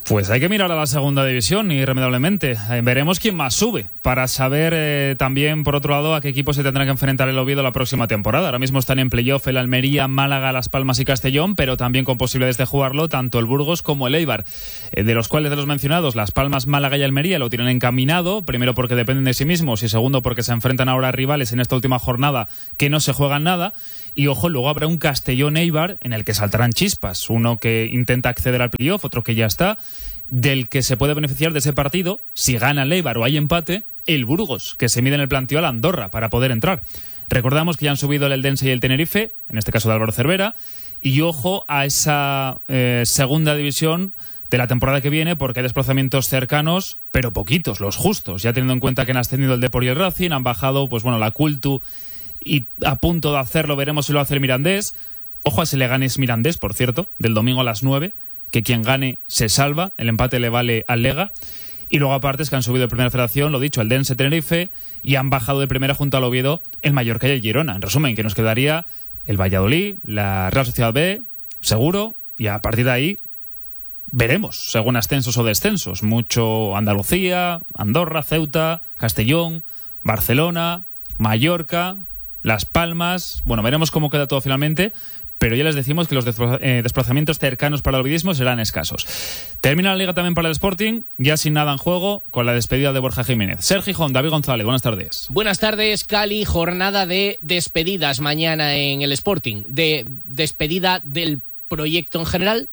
Pues hay que mirar a la segunda división, irremediablemente. Veremos quién más sube, para saber también, por otro lado, a qué equipos se tendrá que enfrentar el Oviedo la próxima temporada. Ahora mismo están en playoff el Almería, Málaga, Las Palmas y Castellón, pero también con posibilidades de jugarlo tanto el Burgos como el Eibar, de los cuales de los mencionados, Las Palmas, Málaga y Almería lo tienen encaminado, primero porque dependen de sí mismos y segundo porque se enfrentan ahora a rivales en esta última jornada que no se juegan nada. Y ojo, luego habrá un Castellón-Eibar en el que saltarán chispas, uno que intenta acceder al playoff, otro que ya está, del que se puede beneficiar de ese partido, si gana el Eibar o hay empate, el Burgos, que se mide en el planteo a la Andorra para poder entrar. Recordamos que ya han subido el Eldense y el Tenerife, en este caso de Álvaro Cervera, y ojo a esa segunda división de la temporada que viene, porque hay desplazamientos cercanos, pero poquitos, los justos, ya teniendo en cuenta que han ascendido el Depor y el Racing, han bajado la Cultu, y a punto de hacerlo, veremos si lo hace el Mirandés. Ojo a ese Leganés Mirandés, por cierto, del domingo a las 9, que quien gane se salva, el empate le vale al Lega. Y luego aparte es que han subido de Primera Federación, lo dicho, el Dense Tenerife, y han bajado de Primera junto al Oviedo el Mallorca y el Girona. En resumen, que nos quedaría el Valladolid, la Real Sociedad B, seguro, y a partir de ahí veremos, según ascensos o descensos. Mucho Andalucía, Andorra, Ceuta, Castellón, Barcelona, Mallorca, Las Palmas. Bueno, veremos cómo queda todo finalmente, pero ya les decimos que los desplazamientos cercanos para el ovidismo serán escasos. Termina la Liga también para el Sporting, ya sin nada en juego, con la despedida de Borja Jiménez. Sergio Gijón, David González, buenas tardes. Buenas tardes, Cali. Jornada de despedidas mañana en el Sporting. De despedida del proyecto en general,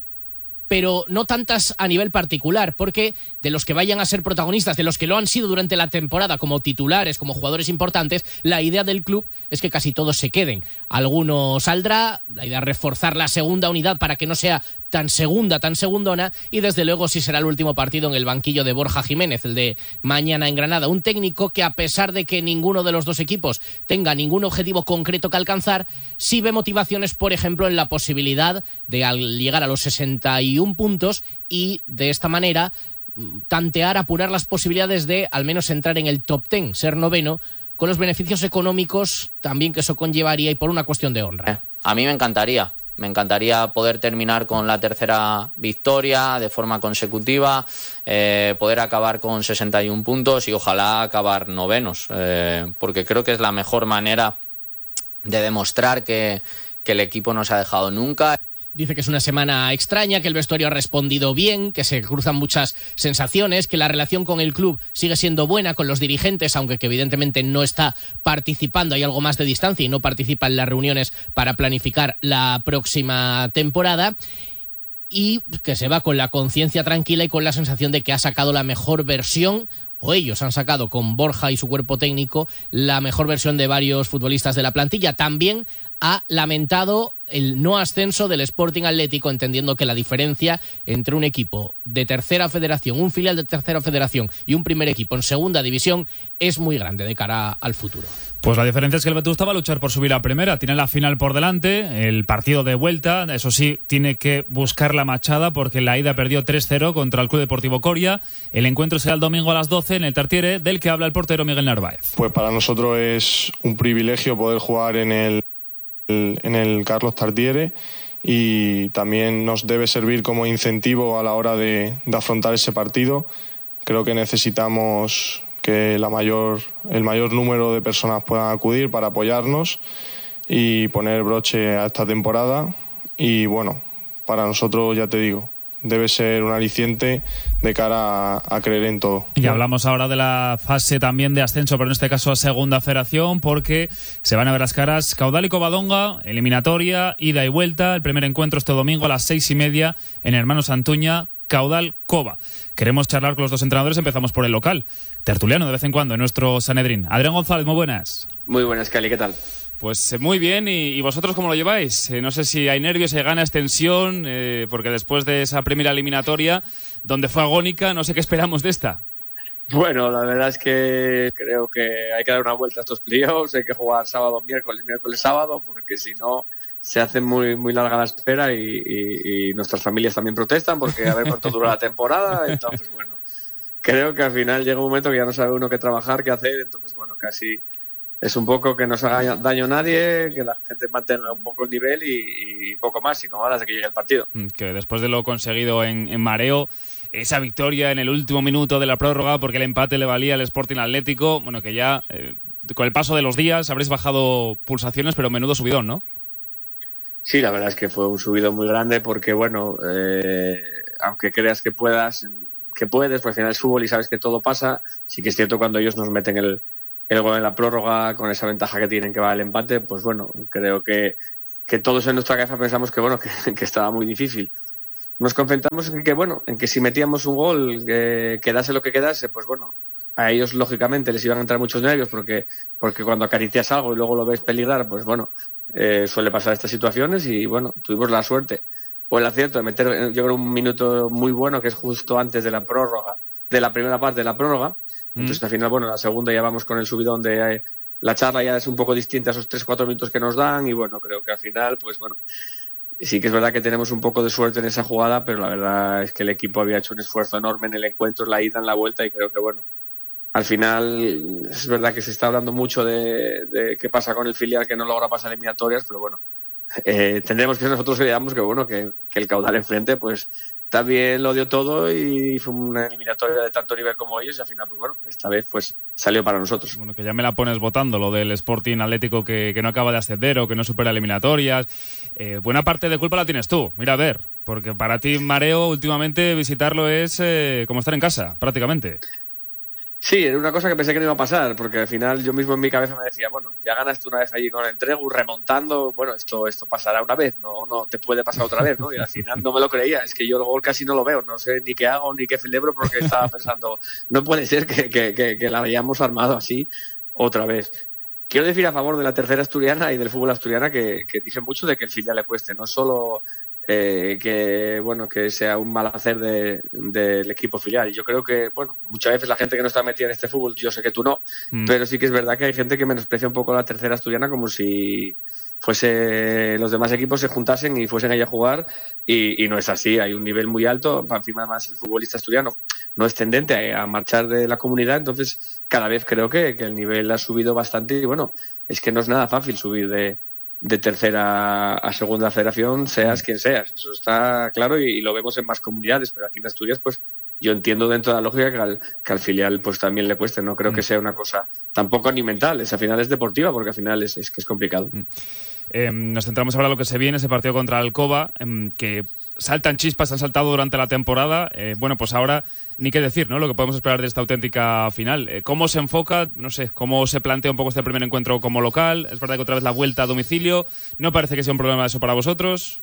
pero no tantas a nivel particular, porque de los que vayan a ser protagonistas, de los que lo han sido durante la temporada como titulares, como jugadores importantes, la idea del club es que casi todos se queden. Alguno saldrá, la idea es reforzar la segunda unidad para que no sea tan segundona, y desde luego sí será el último partido en el banquillo de Borja Jiménez, el de mañana en Granada. Un técnico que, a pesar de que ninguno de los dos equipos tenga ningún objetivo concreto que alcanzar, sí ve motivaciones, por ejemplo, en la posibilidad de, al llegar a los 61 puntos, y de esta manera tantear, apurar las posibilidades de al menos entrar en el top 10, ser noveno, con los beneficios económicos también que eso conllevaría, y por una cuestión de honra. A mí me encantaría poder terminar con la tercera victoria de forma consecutiva, poder acabar con 61 puntos y ojalá acabar novenos, porque creo que es la mejor manera de demostrar que el equipo no se ha dejado nunca. Dice que es una semana extraña, que el vestuario ha respondido bien, que se cruzan muchas sensaciones, que la relación con el club sigue siendo buena con los dirigentes, aunque que evidentemente no está participando, hay algo más de distancia y no participa en las reuniones para planificar la próxima temporada, y que se va con la conciencia tranquila y con la sensación de que ha sacado la mejor versión, o ellos han sacado con Borja y su cuerpo técnico la mejor versión de varios futbolistas de la plantilla. También ha lamentado el no ascenso del Sporting Atlético, entendiendo que la diferencia entre un equipo de tercera federación, un filial de tercera federación, y un primer equipo en segunda división es muy grande de cara al futuro. Pues la diferencia es que el Vetusta va a luchar por subir a primera, tiene la final por delante, el partido de vuelta, eso sí, tiene que buscar la machada porque la ida perdió 3-0 contra el Club Deportivo Coria. El encuentro será el domingo a las 12 en el Tartiere, del que habla el portero Miguel Narváez. Pues para nosotros es un privilegio poder jugar en el Carlos Tartiere, y también nos debe servir como incentivo a la hora de afrontar ese partido. Creo que necesitamos que el mayor número de personas puedan acudir para apoyarnos y poner broche a esta temporada. Y bueno, para nosotros, ya te digo, debe ser un aliciente de cara a creer en todo. Y hablamos ahora de la fase también de ascenso, pero en este caso a segunda federación, porque se van a ver las caras Caudal y Covadonga, eliminatoria, ida y vuelta. El primer encuentro este domingo a las 6:30 en Hermanos Antuña, Caudal Cova. Queremos charlar con los dos entrenadores, empezamos por el local. Tertuliano de vez en cuando en nuestro Sanedrín. Adrián González, muy buenas. Muy buenas, Cali, ¿qué tal? Pues muy bien, ¿y vosotros cómo lo lleváis? No sé si hay nervios, hay ganas, tensión, porque después de esa primera eliminatoria, donde fue agónica, no sé qué esperamos de esta. Bueno, la verdad es que creo que hay que dar una vuelta a estos playoffs, hay que jugar sábado, miércoles, sábado, porque si no se hace muy, muy larga la espera y nuestras familias también protestan porque a ver cuánto dura la temporada. Entonces, bueno, creo que al final llega un momento que ya no sabe uno qué trabajar, qué hacer, entonces, bueno, casi es un poco que no se haga daño a nadie, que la gente mantenga un poco el nivel y poco más, y con ganas de que llegue el partido. Que después de lo conseguido en Mareo, esa victoria en el último minuto de la prórroga, porque el empate le valía al Sporting Atlético, bueno, que ya con el paso de los días habréis bajado pulsaciones, pero menudo subidón, ¿no? Sí, la verdad es que fue un subidón muy grande porque, bueno, aunque creas que puedes, pues al final es fútbol y sabes que todo pasa. Sí que es cierto cuando ellos nos meten el gol en la prórroga con esa ventaja que tienen que va el empate, pues bueno, creo que todos en nuestra cabeza pensamos que, bueno, que estaba muy difícil. Nos concentramos en que si metíamos un gol, quedase lo que quedase, pues bueno, a ellos lógicamente les iban a entrar muchos nervios porque cuando acaricias algo y luego lo ves peligrar, pues bueno, suele pasar estas situaciones y bueno, tuvimos la suerte o el acierto de meter, yo creo, un minuto muy bueno que es justo antes de la prórroga, de la primera parte de la prórroga. Entonces al final, bueno, la segunda ya vamos con el subidón de la charla ya es un poco distinta a esos 3-4 minutos que nos dan y bueno, creo que al final, pues bueno, sí que es verdad que tenemos un poco de suerte en esa jugada, pero la verdad es que el equipo había hecho un esfuerzo enorme en el encuentro, en la ida, en la vuelta y creo que bueno, al final es verdad que se está hablando mucho de qué pasa con el filial que no logra pasar eliminatorias, pero bueno, tendremos que nosotros veamos que bueno, que el caudal enfrente pues también lo dio todo y fue una eliminatoria de tanto nivel como ellos y al final pues bueno, esta vez pues salió para nosotros. Bueno, que ya me la pones votando, lo del Sporting Atlético que no acaba de ascender o que no supera eliminatorias. Buena parte de culpa la tienes tú, mira a ver, porque para ti Mareo últimamente visitarlo es como estar en casa, prácticamente. Sí, era una cosa que pensé que no iba a pasar, porque al final yo mismo en mi cabeza me decía, bueno, ya ganaste una vez allí con el Entregu, remontando, bueno, esto pasará una vez, no te puede pasar otra vez, ¿no? Y al final no me lo creía, es que yo el gol casi no lo veo, no sé ni qué hago ni qué celebro porque estaba pensando, no puede ser que la hayamos armado así otra vez. Quiero decir a favor de la tercera asturiana y del fútbol asturiana que dice mucho de que el filial le cueste, no solo que sea un mal hacer del equipo filial. Y yo creo que, bueno, muchas veces la gente que no está metida en este fútbol, yo sé que tú no, pero sí que es verdad que hay gente que menosprecia un poco la tercera asturiana como si fuese los demás equipos se juntasen y fuesen ahí a jugar y no es así, hay un nivel muy alto, encima además el futbolista asturiano no es tendente a marchar de la comunidad, entonces cada vez creo que el nivel ha subido bastante y bueno, es que no es nada fácil subir de tercera a segunda federación, seas quien seas, eso está claro y lo vemos en más comunidades, pero aquí en Asturias pues yo entiendo dentro de la lógica que al filial pues también le cueste, no creo que sea una cosa tampoco ni mental, al final es deportiva porque al final es que es complicado. Nos centramos ahora en lo que se viene, ese partido contra Alcoba, que saltan chispas, han saltado durante la temporada. Bueno, pues ahora ni qué decir, ¿no? Lo que podemos esperar de esta auténtica final. ¿Cómo se enfoca? No sé, ¿cómo se plantea un poco este primer encuentro como local? Es verdad que otra vez la vuelta a domicilio. ¿No parece que sea un problema eso para vosotros?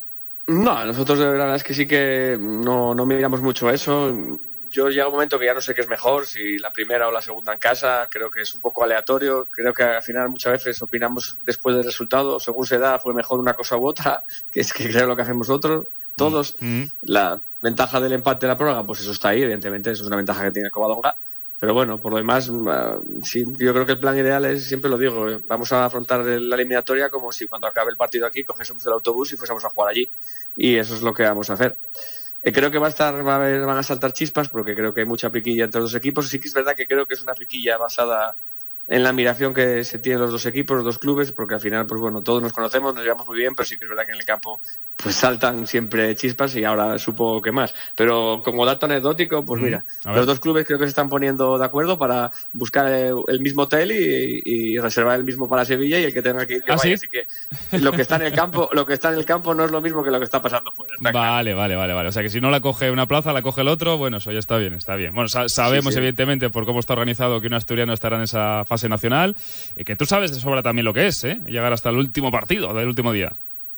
No, nosotros la verdad es que sí que no miramos mucho eso. Yo llega un momento que ya no sé qué es mejor, si la primera o la segunda en casa, creo que es un poco aleatorio, creo que al final muchas veces opinamos después del resultado, según se da fue mejor una cosa u otra, que es que creo lo que hacemos todos. La ventaja del empate de la prórroga, pues eso está ahí, evidentemente, eso es una ventaja que tiene Covadonga, pero bueno, por lo demás, sí, yo creo que el plan ideal es, siempre lo digo, vamos a afrontar la eliminatoria como si cuando acabe el partido aquí cogiésemos el autobús y fuésemos a jugar allí, y eso es lo que vamos a hacer. Creo que van a saltar chispas porque creo que hay mucha piquilla entre los dos equipos. Sí que es verdad que creo que es una piquilla basada en la admiración que se tienen los dos equipos, los dos clubes, porque al final, pues bueno, todos nos conocemos, nos llevamos muy bien, pero sí que es verdad que en el campo pues saltan siempre chispas y ahora supongo que más. Pero como dato anecdótico, pues mira, los dos clubes creo que se están poniendo de acuerdo para buscar el mismo hotel y reservar el mismo para Sevilla y el que tenga que ir que vaya. ¿Sí? Así que lo que está en el campo no es lo mismo que lo que está pasando fuera. Vale. O sea que si no la coge una plaza, la coge el otro, bueno, eso ya está bien. Bueno, sabemos sí. Evidentemente por cómo está organizado que un asturiano estará en esa fase nacional, que tú sabes de sobra también lo que es, llegar hasta el último partido del último día.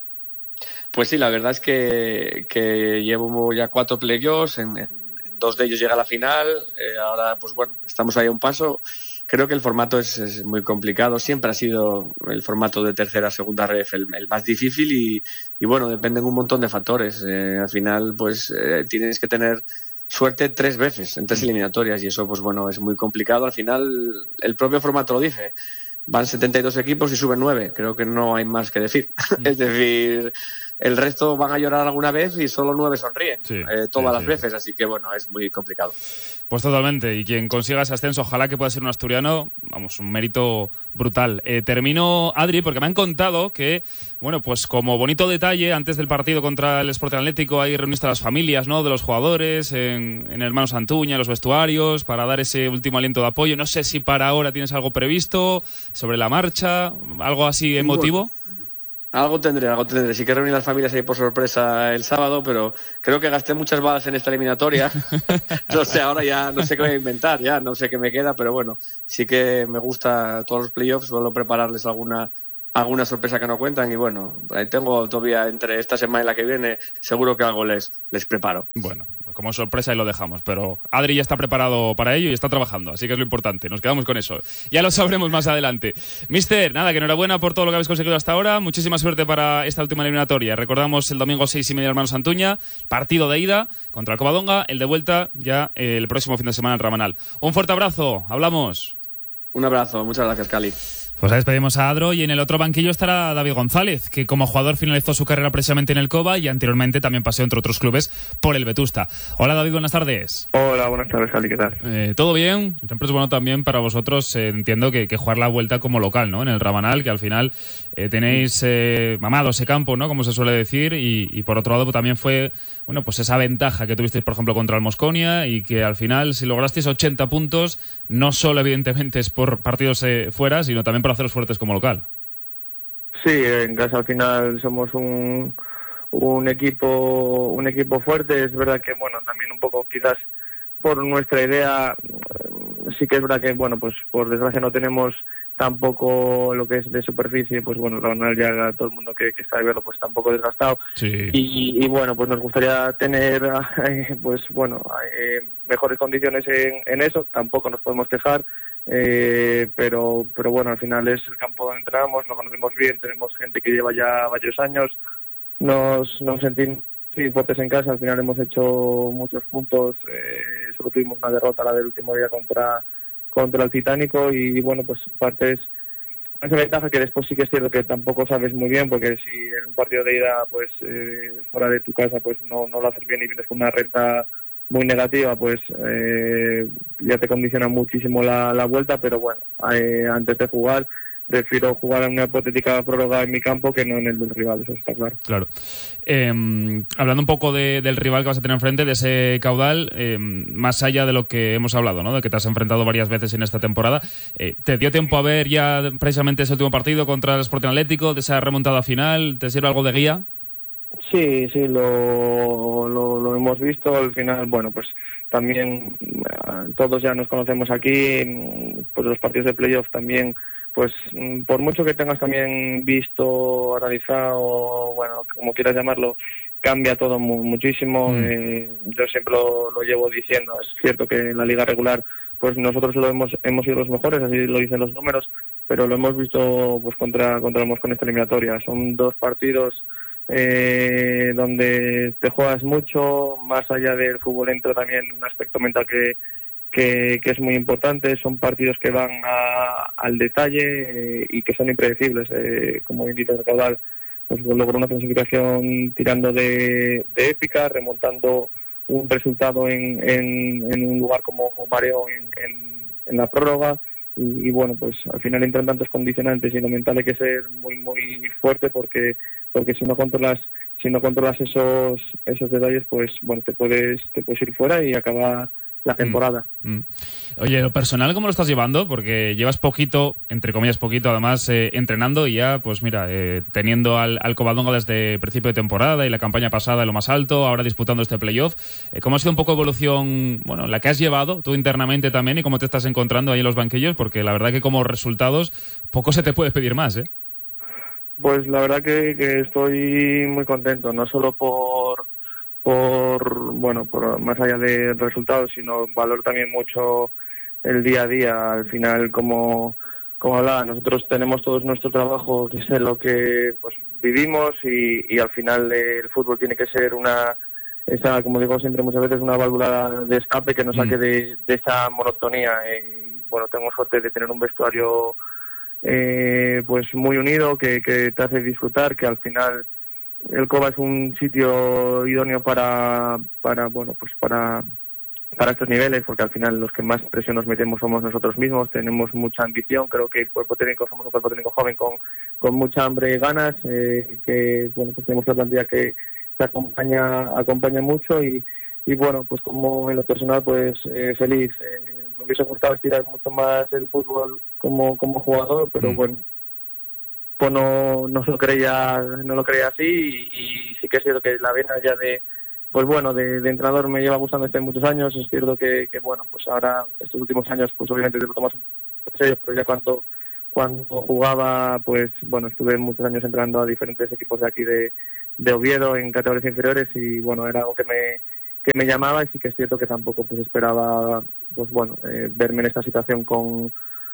Pues sí, la verdad es que llevo ya 4 playoffs, en 2 de ellos llega a la final, ahora pues bueno, estamos ahí a un paso. Creo que el formato es muy complicado, siempre ha sido el formato de tercera, segunda ref el más difícil y bueno, dependen un montón de factores. Al final pues tienes que tener suerte 3 veces en 3 eliminatorias y eso pues bueno, es muy complicado. Al final el propio formato lo dice, van 72 equipos y suben 9, creo que no hay más que decir. Es decir, el resto van a llorar alguna vez y solo 9 sonríen todas las veces, así que bueno, es muy complicado. Pues totalmente, y quien consiga ese ascenso, ojalá que pueda ser un asturiano, vamos, un mérito brutal. Termino, Adri, porque me han contado que, bueno, pues como bonito detalle, antes del partido contra el Sporting Atlético, ahí reuniste a las familias, ¿no?, de los jugadores en Hermanos Antuña, en los vestuarios, para dar ese último aliento de apoyo. No sé si para ahora tienes algo previsto, sobre la marcha, algo así emotivo. Algo tendré. Sí que reuní las familias ahí por sorpresa el sábado, pero creo que gasté muchas balas en esta eliminatoria. No sé, ahora ya no sé qué voy a inventar, ya no sé qué me queda, pero bueno, sí que me gusta todos los playoffs, suelo prepararles alguna sorpresa que no cuentan y bueno, tengo todavía entre esta semana y la que viene, seguro que algo les preparo. Bueno, pues como sorpresa ahí lo dejamos, pero Adri ya está preparado para ello y está trabajando, así que es lo importante, nos quedamos con eso. Ya lo sabremos más adelante. Mister, nada, que enhorabuena por todo lo que habéis conseguido hasta ahora, muchísima suerte para esta última eliminatoria. Recordamos el domingo 6:30 Hermanos Antuña, partido de ida contra el Covadonga, el de vuelta ya el próximo fin de semana en Rabanal. Un fuerte abrazo, hablamos. Un abrazo, muchas gracias, Cali. Pues despedimos a Adro y en el otro banquillo estará David González, que como jugador finalizó su carrera precisamente en el Cova y anteriormente también pasó entre otros clubes por el Vetusta. Hola David, buenas tardes. Hola, buenas tardes, Ali, ¿qué tal? ¿Todo bien? Siempre es bueno también para vosotros, entiendo que jugar la vuelta como local, ¿no? En el Rabanal, que al final tenéis mamado ese campo, ¿no? Como se suele decir, y por otro lado pues, también fue, bueno, pues esa ventaja que tuvisteis, por ejemplo, contra el Mosconia y que al final, si lograsteis 80 puntos, no solo evidentemente es por partidos fuera, sino también por haceros fuertes como local. Sí, en casa al final somos un equipo fuerte. Es verdad que bueno, también un poco quizás por nuestra idea, sí que es verdad que bueno, pues por desgracia no tenemos tampoco lo que es de superficie, pues bueno, Rabanal ya todo el mundo que está de verlo pues está un poco desgastado. Sí. Y bueno, pues nos gustaría tener pues bueno, mejores condiciones en eso, tampoco nos podemos quejar. Pero bueno, al final es el campo donde entrenamos, lo conocemos bien, tenemos gente que lleva ya varios años, nos sentimos fuertes en casa, al final hemos hecho muchos puntos, solo tuvimos una derrota la del último día contra el Titánico y bueno, pues parte es esa ventaja que después sí que es cierto que tampoco sabes muy bien, porque si en un partido de ida pues fuera de tu casa pues no lo haces bien y vienes con una renta muy negativa, pues ya te condiciona muchísimo la vuelta, pero bueno, antes de jugar prefiero jugar en una hipotética prórroga en mi campo que no en el del rival, eso está claro. Claro. Hablando un poco del rival que vas a tener enfrente, de ese caudal, más allá de lo que hemos hablado, ¿no?, de que te has enfrentado varias veces en esta temporada, ¿te dio tiempo a ver ya precisamente ese último partido contra el Sporting Atlético, de esa remontada final? ¿Te sirve algo de guía? Sí, lo hemos visto. Al final, bueno, pues también todos ya nos conocemos aquí, pues los partidos de playoff también, pues por mucho que tengas también visto, analizado, bueno, como quieras llamarlo, cambia todo muchísimo. Yo siempre lo llevo diciendo. Es cierto que en la liga regular pues nosotros hemos sido los mejores, así lo dicen los números, pero lo hemos visto pues contra el Moscón en esta eliminatoria. Son 2 partidos donde te juegas mucho, más allá del fútbol entra también un aspecto mental que es muy importante. Son partidos que van al detalle y que son impredecibles, como bien dice el caudal, pues logró una clasificación tirando de épica, remontando un resultado en un lugar como Mareo en la prórroga. Y bueno, pues al final entran tantos condicionantes y lo mental hay que ser muy muy fuerte porque si no controlas esos detalles, pues bueno, te puedes ir fuera y acaba la temporada. Oye, lo personal, ¿cómo lo estás llevando? Porque llevas poquito, entre comillas poquito, además entrenando y ya, pues mira, teniendo al Covadonga desde el principio de temporada y la campaña pasada en lo más alto, ahora disputando este playoff. ¿Cómo ha sido un poco evolución, bueno, la que has llevado tú internamente también y cómo te estás encontrando ahí en los banquillos? Porque la verdad que como resultados poco se te puede pedir más, ¿eh? Pues la verdad que estoy muy contento, no solo por más allá de resultados, sino valoro también mucho el día a día. Al final, como hablaba, nosotros tenemos todo nuestro trabajo, que es lo que pues vivimos y al final el fútbol tiene que ser esa, como digo siempre muchas veces, una válvula de escape que nos saque de esa monotonía. Y bueno, tengo suerte de tener un vestuario pues muy unido, que te hace disfrutar, que al final el Cova es un sitio idóneo para estos niveles, porque al final los que más presión nos metemos somos nosotros mismos. Tenemos mucha ambición, creo que el cuerpo técnico, somos un cuerpo técnico joven con mucha hambre y ganas, que bueno, pues tenemos la plantilla que acompaña mucho y bueno, pues como en lo personal, pues feliz. Me hubiese gustado estirar mucho más el fútbol como jugador, pero bueno, pues no lo creía así y sí que es cierto que la vena ya de entrenador me lleva gustando desde muchos años. Es cierto que bueno, pues ahora estos últimos años pues obviamente te lo tomas en serio, pero ya cuando jugaba, pues bueno, estuve muchos años entrenando a diferentes equipos de aquí de Oviedo en categorías inferiores y bueno, era algo que me llamaba y sí que es cierto que tampoco pues esperaba pues bueno, verme en esta situación con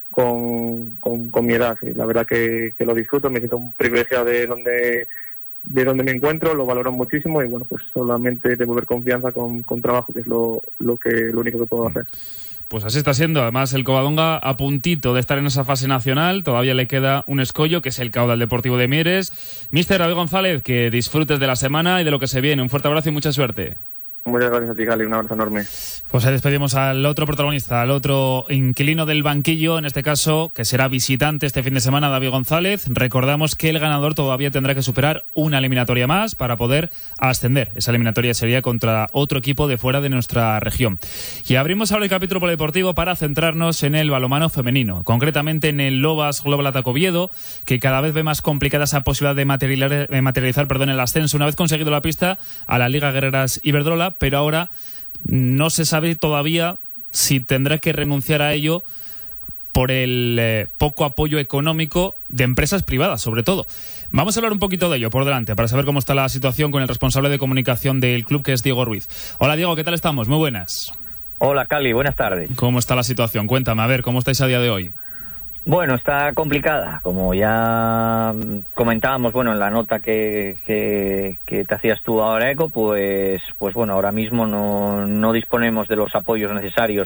mi edad. Y la verdad que lo disfruto, me siento un privilegiado de donde me encuentro, lo valoro muchísimo y bueno, pues solamente devolver confianza con trabajo, que es lo único que puedo hacer. Pues así está siendo. Además, el Covadonga a puntito de estar en esa fase nacional. Todavía le queda un escollo, que es el Caudal Deportivo de Mieres. Míster David González, que disfrutes de la semana y de lo que se viene. Un fuerte abrazo y mucha suerte. Muchas gracias a ti, Gali, un abrazo enorme. Pues ahí despedimos al otro protagonista, al otro inquilino del banquillo, en este caso, que será visitante este fin de semana, David González. Recordamos que el ganador todavía tendrá que superar una eliminatoria más para poder ascender. Esa eliminatoria sería contra otro equipo de fuera de nuestra región. Y abrimos ahora el capítulo polideportivo para centrarnos en el balonmano femenino, concretamente en el Lobas Global Attack Oviedo, que cada vez ve más complicada esa posibilidad de materializar el ascenso una vez conseguido la pista a la Liga Guerreras Iberdrola, pero ahora no se sabe todavía si tendrá que renunciar a ello por el poco apoyo económico de empresas privadas, sobre todo. Vamos a hablar un poquito de ello por delante, para saber cómo está la situación con el responsable de comunicación del club, que es Diego Ruiz. Hola, Diego, ¿qué tal estamos? Muy buenas. Hola, Cali, buenas tardes. ¿Cómo está la situación? Cuéntame, a ver, ¿cómo estáis a día de hoy? Bueno, está complicada, como ya comentábamos, bueno, en la nota que te hacías tú ahora, Eco, pues bueno, ahora mismo no disponemos de los apoyos necesarios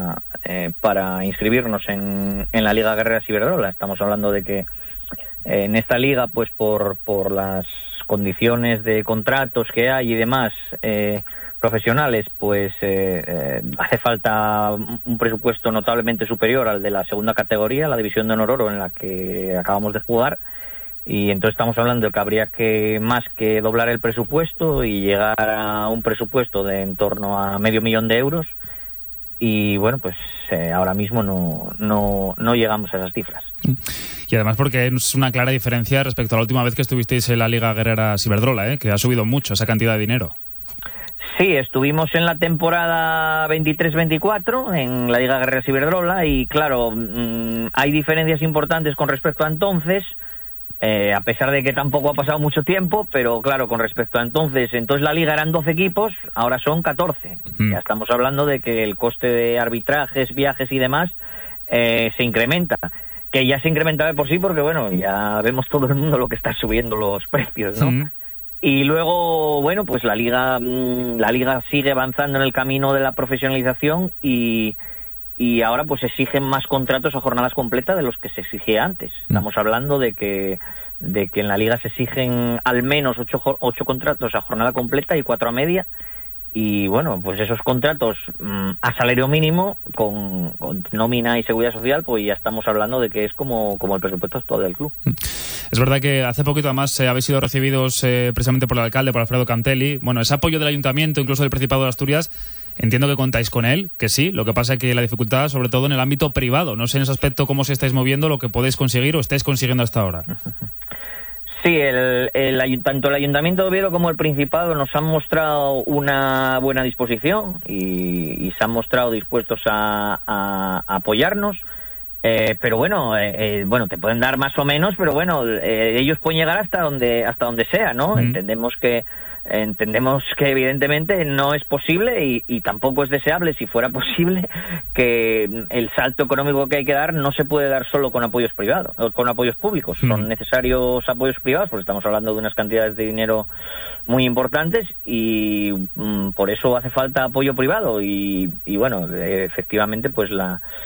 para inscribirnos en la Liga Guerreras Iberdrola. Estamos hablando de que en esta liga, pues por las condiciones de contratos que hay y demás profesionales, pues hace falta un presupuesto notablemente superior al de la segunda categoría, la división de honor oro en la que acabamos de jugar, y entonces estamos hablando de que habría que más que doblar el presupuesto y llegar a un presupuesto de en torno a 500.000 euros, y bueno, pues ahora mismo no llegamos a esas cifras. Y además porque es una clara diferencia respecto a la última vez que estuvisteis en la Liga Guerreras Iberdrola, que ha subido mucho esa cantidad de dinero. Sí, estuvimos en la temporada 23-24 en la Liga Guerreras Iberdrola y claro, hay diferencias importantes con respecto a entonces, a pesar de que tampoco ha pasado mucho tiempo, pero claro, con respecto a entonces la liga eran 12 equipos, ahora son 14. Ya estamos hablando de que el coste de arbitrajes, viajes y demás se incrementa, que ya se incrementaba de por sí porque bueno, ya vemos todo el mundo lo que está subiendo los precios, ¿no? Y luego, bueno, pues la liga sigue avanzando en el camino de la profesionalización y ahora pues exigen más contratos a jornadas completas de los que se exigía antes. Estamos hablando de que en la liga se exigen al menos 8 contratos a jornada completa y 4 a media. Y bueno, pues esos contratos a salario mínimo con nómina y seguridad social, pues ya estamos hablando de que es como el presupuesto actual del club. Es verdad que hace poquito además habéis sido recibidos precisamente por el alcalde, por Alfredo Cantelli. Bueno, ese apoyo del ayuntamiento, incluso del Principado de Asturias, entiendo que contáis con él, que sí. Lo que pasa es que la dificultad, sobre todo en el ámbito privado. No sé en ese aspecto cómo se estáis moviendo, lo que podéis conseguir o estáis consiguiendo hasta ahora. Sí, tanto el Ayuntamiento de Oviedo como el Principado nos han mostrado una buena disposición y se han mostrado dispuestos a apoyarnos. Pero bueno, te pueden dar más o menos, pero bueno, ellos pueden llegar hasta donde sea, ¿no? Entendemos que evidentemente no es posible y tampoco es deseable, si fuera posible, que el salto económico que hay que dar no se puede dar solo con apoyos privados, con apoyos públicos. Son necesarios apoyos privados porque estamos hablando de unas cantidades de dinero muy importantes y por eso hace falta apoyo privado y bueno, efectivamente pues la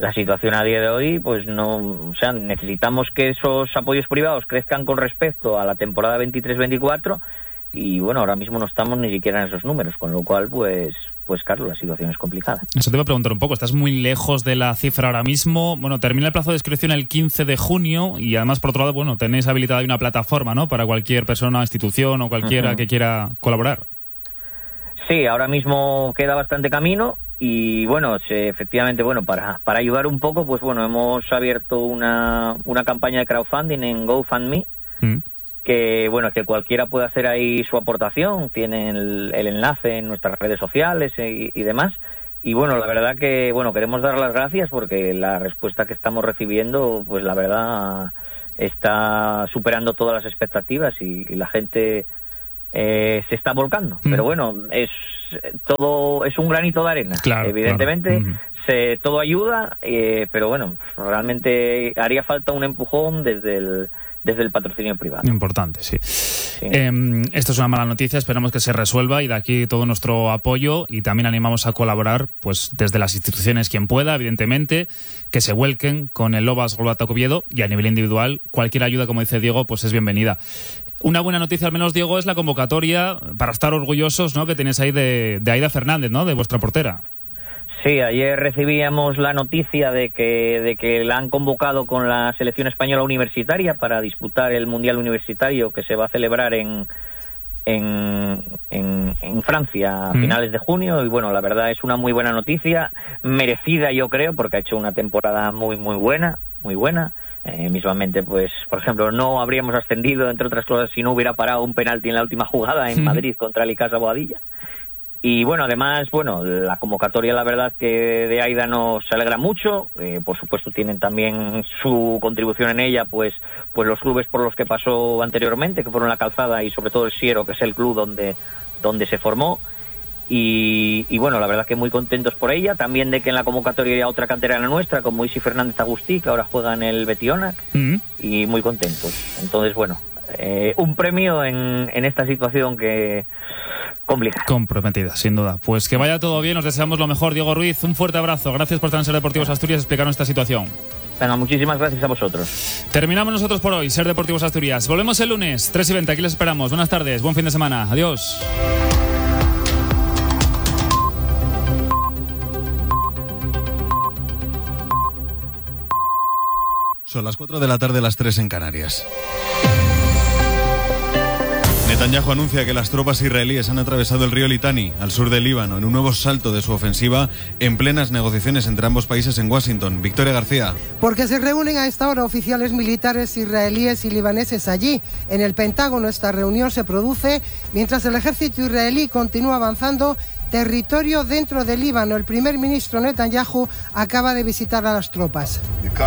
la situación a día de hoy, pues no, o sea, necesitamos que esos apoyos privados crezcan con respecto a la temporada 23-24 y bueno, ahora mismo no estamos ni siquiera en esos números, con lo cual pues claro, la situación es complicada. Eso te iba a preguntar un poco, ¿estás muy lejos de la cifra ahora mismo? Bueno, termina el plazo de inscripción el 15 de junio y además, por otro lado, bueno, tenéis habilitada una plataforma, ¿no?, para cualquier persona, institución o cualquiera que quiera colaborar. Sí, ahora mismo queda bastante camino y bueno, efectivamente, bueno, para ayudar un poco, pues bueno, hemos abierto una campaña de crowdfunding en GoFundMe, que bueno, que cualquiera puede hacer ahí su aportación, tiene el enlace en nuestras redes sociales y demás. Y bueno, la verdad que bueno, queremos dar las gracias porque la respuesta que estamos recibiendo, pues la verdad está superando todas las expectativas y la gente se está volcando. Pero bueno, todo es un granito de arena. Claro, evidentemente, claro. Todo ayuda, pero bueno, realmente haría falta un empujón desde el patrocinio privado. Importante, sí. Esto es una mala noticia, esperamos que se resuelva y de aquí todo nuestro apoyo y también animamos a colaborar pues desde las instituciones quien pueda, evidentemente, que se vuelquen con el Lobas Golbata Oviedo y a nivel individual cualquier ayuda, como dice Diego, pues es bienvenida. Una buena noticia al menos, Diego, es la convocatoria para estar orgullosos, ¿no?, que tenéis ahí de Aida Fernández, ¿no?, de vuestra portera. Sí, ayer recibíamos la noticia de que la han convocado con la selección española universitaria para disputar el Mundial Universitario que se va a celebrar en Francia a finales de junio y bueno, la verdad es una muy buena noticia, merecida yo creo, porque ha hecho una temporada muy buena. Mismamente, pues, por ejemplo, no habríamos ascendido, entre otras cosas, si no hubiera parado un penalti en la última jugada en Madrid contra el Icasa Boadilla. Y bueno, además, bueno, la convocatoria, la verdad que de Aida nos alegra mucho. Por supuesto, tienen también su contribución en ella, pues los clubes por los que pasó anteriormente, que fueron La Calzada y sobre todo el Siero, que es el club donde se formó. Y bueno, la verdad que muy contentos por ella. También de que en la convocatoria haya otra canterana nuestra, como Isi Fernández Agustí, que ahora juega en el Betionac, y muy contentos. Entonces, bueno, un premio en esta situación que complicada. Comprometida, sin duda. Pues que vaya todo bien, nos deseamos lo mejor. Diego Ruiz, un fuerte abrazo. Gracias por estar en Ser Deportivos Asturias y explicarnos esta situación. Venga, muchísimas gracias a vosotros. Terminamos nosotros por hoy, Ser Deportivos Asturias. Volvemos el lunes, 3:20, aquí les esperamos. Buenas tardes, buen fin de semana. Adiós. Son las 4 de la tarde, las 3 en Canarias. Netanyahu anuncia que las tropas israelíes han atravesado el río Litani, al sur del Líbano, en un nuevo salto de su ofensiva en plenas negociaciones entre ambos países en Washington. Victoria García. Porque se reúnen a esta hora oficiales militares israelíes y libaneses allí. En el Pentágono esta reunión se produce mientras el ejército israelí continúa avanzando territorio dentro del Líbano. El primer ministro Netanyahu acaba de visitar a las tropas.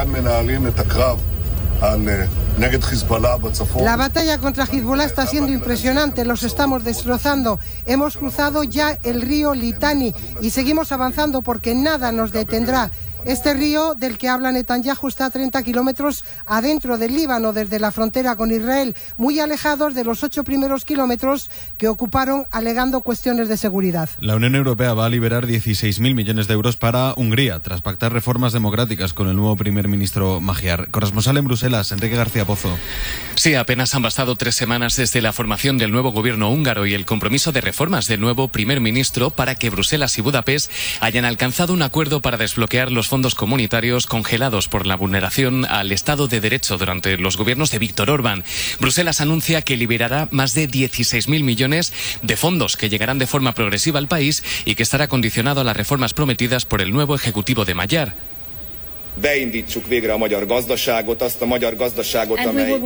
La batalla contra Hezbollah está siendo impresionante, los estamos destrozando. Hemos cruzado ya el río Litani y seguimos avanzando porque nada nos detendrá. Este río del que habla Netanyahu está a 30 kilómetros adentro del Líbano, desde la frontera con Israel, muy alejados de los 8 primeros kilómetros que ocuparon alegando cuestiones de seguridad. La Unión Europea va a liberar 16.000 millones de euros para Hungría, tras pactar reformas democráticas con el nuevo primer ministro Magyar. Corresponsal en Bruselas, Enrique García Pozo. Sí, apenas han bastado 3 semanas desde la formación del nuevo gobierno húngaro y el compromiso de reformas del nuevo primer ministro para que Bruselas y Budapest hayan alcanzado un acuerdo para desbloquear los fondos comunitarios congelados por la vulneración al Estado de Derecho durante los gobiernos de Víctor Orbán. Bruselas anuncia que liberará más de 16.000 millones de fondos que llegarán de forma progresiva al país y que estará condicionado a las reformas prometidas por el nuevo ejecutivo de Magyar. Beindítsuk végre a magyar gazdaságot, azt a magyar gazdaságot, amely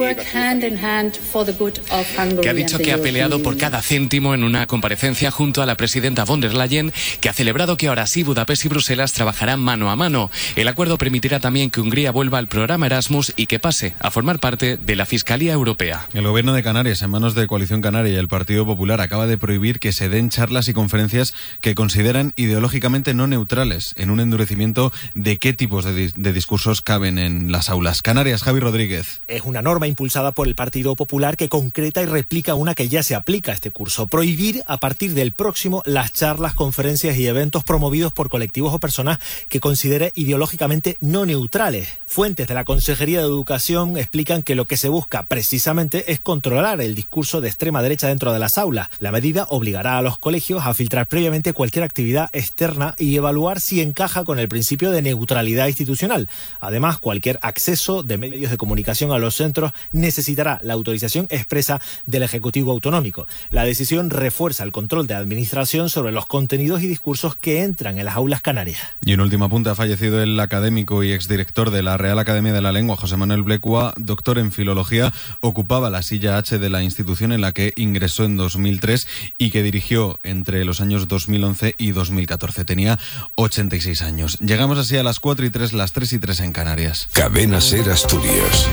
que ha dicho que ha peleado por cada céntimo en una comparecencia junto a la presidenta von der Leyen, que ha celebrado que ahora sí Budapest y Bruselas trabajarán mano a mano. El acuerdo permitirá también que Hungría vuelva al programa Erasmus y que pase a formar parte de la Fiscalía Europea. El gobierno de Canarias, en manos de Coalición Canaria y el Partido Popular, acaba de prohibir que se den charlas y conferencias que consideran ideológicamente no neutrales, en un endurecimiento de qué tipos de de discursos caben en las aulas. Canarias, Javi Rodríguez. Es una norma impulsada por el Partido Popular que concreta y replica una que ya se aplica a este curso. Prohibir a partir del próximo las charlas, conferencias y eventos promovidos por colectivos o personas que considere ideológicamente no neutrales. Fuentes de la Consejería de Educación explican que lo que se busca precisamente es controlar el discurso de extrema derecha dentro de las aulas. La medida obligará a los colegios a filtrar previamente cualquier actividad externa y evaluar si encaja con el principio de neutralidad institucional. Además, cualquier acceso de medios de comunicación a los centros necesitará la autorización expresa del Ejecutivo Autonómico. La decisión refuerza el control de administración sobre los contenidos y discursos que entran en las aulas canarias. Y en último apunte, ha fallecido el académico y exdirector de la Real Academia de la Lengua, José Manuel Blecua, doctor en Filología. Ocupaba la silla H de la institución en la que ingresó en 2003 y que dirigió entre los años 2011 y 2014. Tenía 86 años. Llegamos así a las 4:03, las 3:03 en Canarias. Cadena SER Asturias.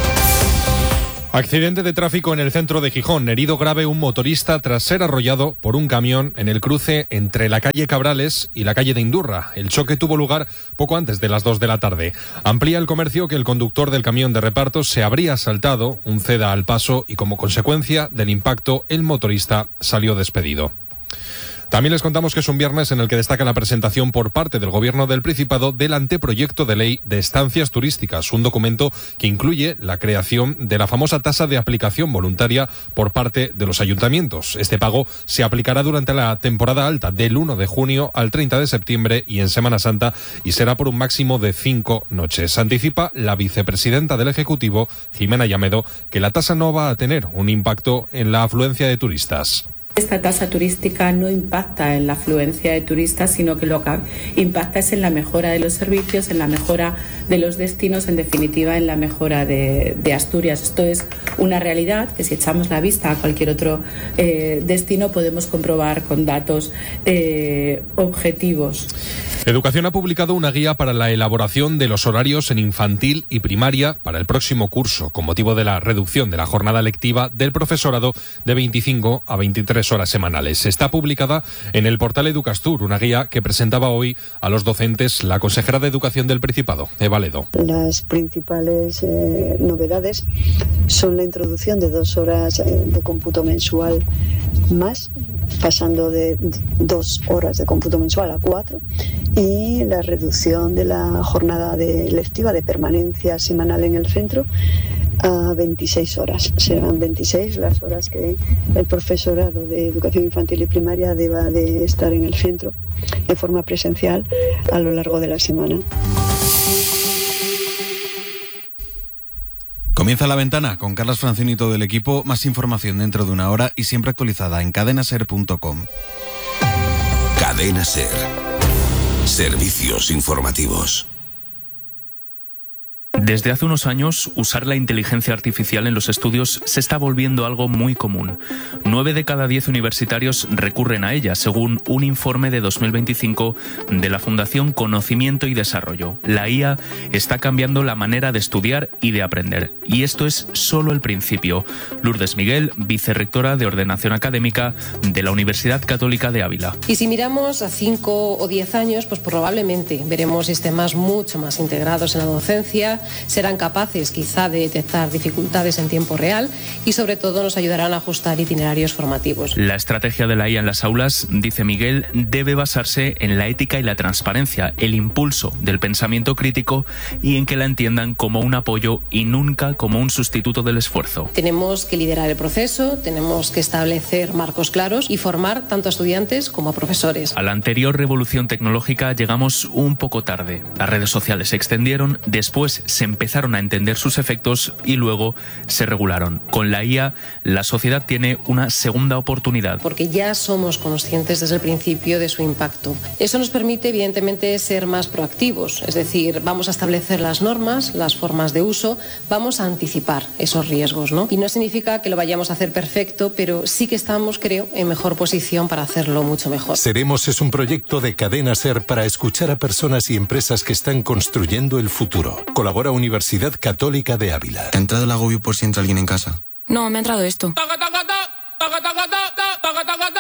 Accidente de tráfico en el centro de Gijón. Herido grave un motorista tras ser arrollado por un camión en el cruce entre la calle Cabrales y la calle de Indurra. El choque tuvo lugar poco antes de las 2 de la tarde. Amplía el comercio que el conductor del camión de repartos se habría saltado un ceda al paso y como consecuencia del impacto el motorista salió despedido. También les contamos que es un viernes en el que destaca la presentación por parte del Gobierno del Principado del anteproyecto de ley de estancias turísticas, un documento que incluye la creación de la famosa tasa de aplicación voluntaria por parte de los ayuntamientos. Este pago se aplicará durante la temporada alta del 1 de junio al 30 de septiembre y en Semana Santa y será por un máximo de 5 noches. Anticipa la vicepresidenta del Ejecutivo, Jimena Llamedo, que la tasa no va a tener un impacto en la afluencia de turistas. Esta tasa turística no impacta en la afluencia de turistas, sino que lo que impacta es en la mejora de los servicios, en la mejora de los destinos, en definitiva en la mejora de Asturias. Esto es una realidad que si echamos la vista a cualquier otro destino podemos comprobar con datos objetivos. Educación ha publicado una guía para la elaboración de los horarios en infantil y primaria para el próximo curso, con motivo de la reducción de la jornada lectiva del profesorado de 25 a 23 horas semanales. Está publicada en el portal Educastur, una guía que presentaba hoy a los docentes la consejera de Educación del Principado, Eva Ledo. Las principales novedades son la introducción de 2 horas de cómputo mensual más, pasando de 2 horas de cómputo mensual a 4, y la reducción de la jornada lectiva de permanencia semanal en el centro a 26 horas. Serán 26 las horas que el profesorado de educación infantil y primaria deba de estar en el centro de forma presencial a lo largo de la semana. Comienza La Ventana con Carlas Francini y todo el equipo. Más información dentro de una hora y siempre actualizada en cadenaser.com. Cadena SER. Servicios informativos. Desde hace unos años, usar la inteligencia artificial en los estudios se está volviendo algo muy común. 9 de cada 10 universitarios recurren a ella, según un informe de 2025 de la Fundación Conocimiento y Desarrollo. La IA está cambiando la manera de estudiar y de aprender. Y esto es solo el principio. Lourdes Miguel, vicerrectora de Ordenación Académica de la Universidad Católica de Ávila. Y si miramos a 5 o 10 años, pues probablemente veremos sistemas mucho más integrados en la docencia, serán capaces quizá de detectar dificultades en tiempo real y sobre todo nos ayudarán a ajustar itinerarios formativos. La estrategia de la IA en las aulas, dice Miguel, debe basarse en la ética y la transparencia, el impulso del pensamiento crítico y en que la entiendan como un apoyo y nunca como un sustituto del esfuerzo. Tenemos que liderar el proceso, tenemos que establecer marcos claros y formar tanto a estudiantes como a profesores. A la anterior revolución tecnológica llegamos un poco tarde. Las redes sociales se extendieron, después se empezaron a entender sus efectos y luego se regularon. Con la IA, la sociedad tiene una segunda oportunidad. Porque ya somos conscientes desde el principio de su impacto. Eso nos permite, evidentemente, ser más proactivos. Es decir, vamos a establecer las normas, las formas de uso, vamos a anticipar esos riesgos, ¿no? Y no significa que lo vayamos a hacer perfecto, pero sí que estamos, creo, en mejor posición para hacerlo mucho mejor. Seremos es un proyecto de Cadena SER para escuchar a personas y empresas que están construyendo el futuro. Colabora Universidad Católica de Ávila. ¿Te ha entrado el agobio por si entra alguien en casa? No, me ha entrado esto.